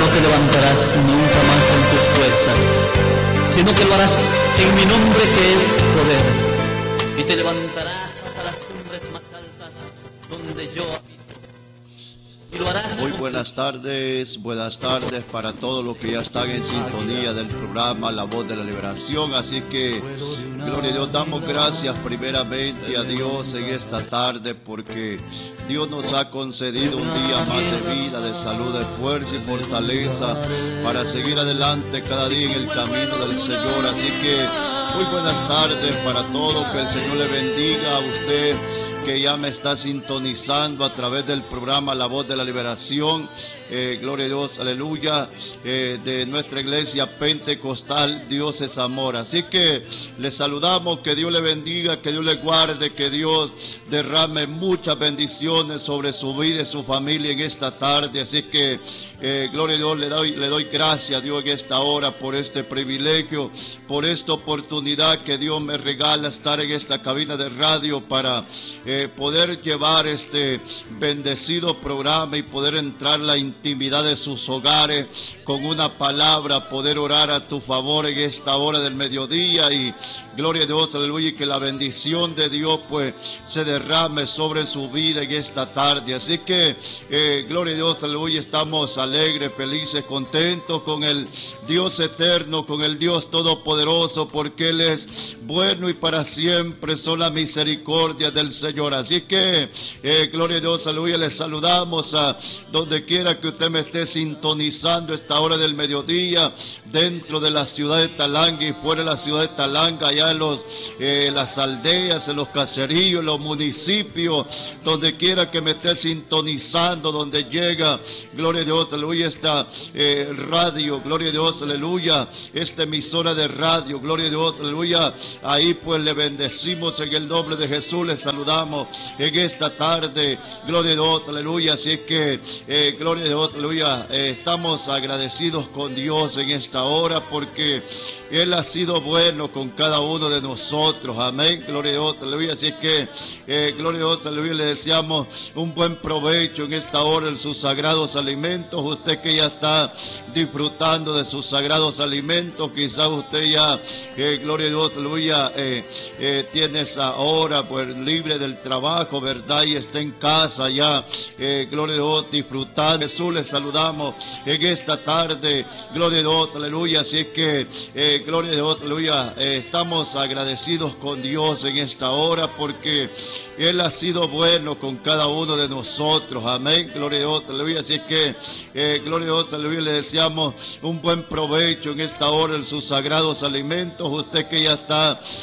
te levantarás nunca más en tus fuerzas, sino que lo harás en mi nombre que es poder, y te levantarás hasta las cumbres más altas donde yo habito. Y lo harás. Muy buenas tardes para todos los que ya están en sintonía del programa La Voz de la Liberación. Así que, gloria a Dios, damos gracias primeramente a Dios en esta tarde porque Dios nos ha concedido un día más de vida, de salud, de fuerza y fortaleza para seguir adelante cada día en el camino del Señor. Así que, muy buenas tardes para todos, que el Señor le bendiga a usted que ya me está sintonizando a través del programa La Voz de la Liberación, gloria a Dios, aleluya, de nuestra iglesia pentecostal, Dios es amor. Así que les saludamos, que Dios le bendiga, que Dios le guarde, que Dios derrame muchas bendiciones sobre su vida y su familia en esta tarde. Así que, gloria a Dios, le doy gracias a Dios en esta hora por este privilegio, por esta oportunidad que Dios me regala estar en esta cabina de radio para poder llevar este bendecido programa y poder entrar en la intimidad de sus hogares con una palabra, poder orar a tu favor en esta hora del mediodía. Y gloria a Dios, aleluya, y que la bendición de Dios pues se derrame sobre su vida en esta tarde. Así que gloria a Dios, aleluya, estamos alegres, felices, contentos con el Dios eterno, con el Dios todopoderoso, porque Él es bueno y para siempre son las misericordias del Señor. Así que, gloria a Dios, aleluya, les saludamos a donde quiera que usted me esté sintonizando esta hora del mediodía, dentro de la ciudad de Talanga y fuera de la ciudad de Talanga, allá en las aldeas, en los caseríos, en los municipios, donde quiera que me esté sintonizando, donde llega, gloria a Dios, aleluya, esta radio, gloria a Dios, aleluya, esta emisora de radio, gloria a Dios, aleluya, ahí pues le bendecimos en el nombre de Jesús, le saludamos en esta tarde, gloria a Dios, aleluya. Así que, gloria a Dios, aleluya, estamos agradecidos con Dios en esta hora porque Él ha sido bueno con cada uno de nosotros, amén, gloria a Dios, aleluya. Así que, gloria a Dios, aleluya, le deseamos un buen provecho en esta hora en sus sagrados alimentos. Usted que ya está disfrutando de sus sagrados alimentos, quizás usted ya, gloria a Dios, aleluya, tiene esa hora pues libre del trabajo, ¿verdad? Y está en casa ya, gloria a Dios, disfrutando. Jesús, le saludamos en esta tarde, gloria a Dios, aleluya. Así que, gloria a Dios, aleluya, estamos agradecidos con Dios en esta hora porque Él ha sido bueno con cada uno de nosotros, amén, gloria a Dios, aleluya. Así que, gloria a Dios, aleluya, le deseamos un buen provecho en esta hora en sus sagrados alimentos. Usted que ya está